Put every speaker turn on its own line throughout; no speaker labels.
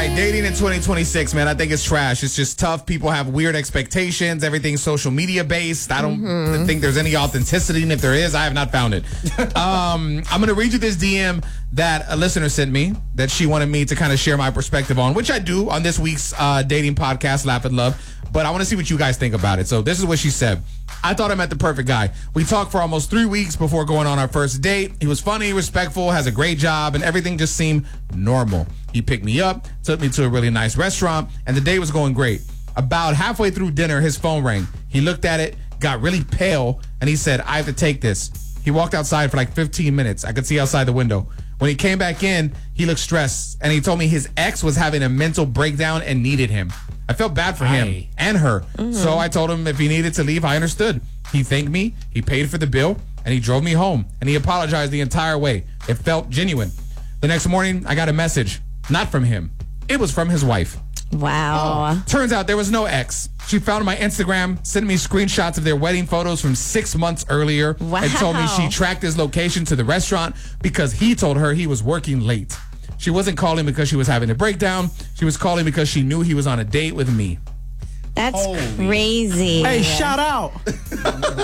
right, dating in 2026, man, I think it's trash. It's just tough. People have weird expectations. Everything's social media based. I don't think there's any authenticity, and if there is, I have not found it. I'm going to read you this DM that a listener sent me that she wanted me to kind of share my perspective on, which I do on this week's dating podcast, Laugh and Love. But I want to see what you guys think about it. So this is what she said. I thought I met the perfect guy. We talked for almost 3 weeks before going on our first date. He was funny, respectful, has a great job, and everything just seemed normal. He picked me up, took me to a really nice restaurant, and the day was going great. About halfway through dinner, his phone rang. He looked at it, got really pale, and he said, I have to take this. He walked outside for like 15 minutes. I could see outside the window. When he came back in, he looked stressed, and he told me his ex was having a mental breakdown and needed him. I felt bad for him and her. So I told him if he needed to leave, I understood. He thanked me, he paid for the bill, and he drove me home. And he apologized the entire way. It felt genuine. The next morning, I got a message. Not from him. It was from his wife.
Wow.
Turns out there was no ex. She found my Instagram, sent me screenshots of their wedding photos from 6 months earlier, and told me she tracked his location to the restaurant because he told her he was working late. She wasn't calling because she was having a breakdown. She was calling because she knew he was on a date with me.
That's crazy.
Hey, shout out.
But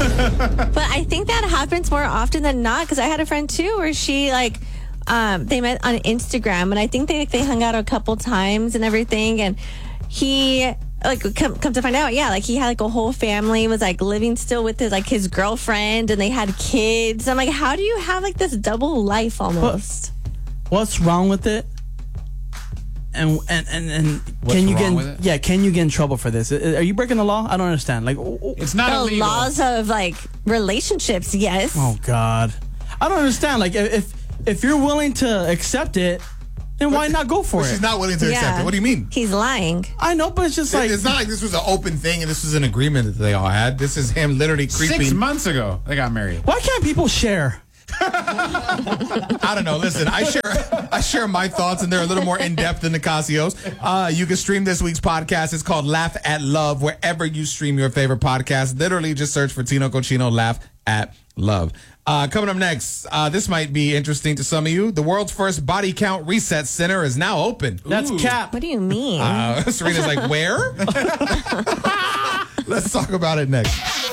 I think that happens more often than not, because I had a friend too where she they met on Instagram, and I think they hung out a couple times and everything, and he come to find out, he had a whole family, was living still with his girlfriend, and they had kids. I'm like, how do you have this double life almost?
What's wrong with it? And can you can you get in trouble for this? Are you breaking the law? I don't understand.
It's not
the
illegal.
laws of relationships, yes.
Oh God, I don't understand. If you're willing to accept it, then why not go for it?
She's not willing to accept it. What do you mean?
He's lying.
I know, but it's just
it's not like this was an open thing and this was an agreement that they all had. This is him literally creeping.
6 months ago, they got married.
Why can't people share?
I don't know. Listen, I share my thoughts, and they're a little more in depth than Nicasio's. You can stream this week's podcast. It's called Laugh at Love, wherever you stream your favorite podcast. Literally, just search for Tino Cochino Laugh at Love. Coming up next, this might be interesting to some of you. The world's first body count reset center is now open.
That's cap.
What do you mean?
Serena's like, where? Let's talk about it next.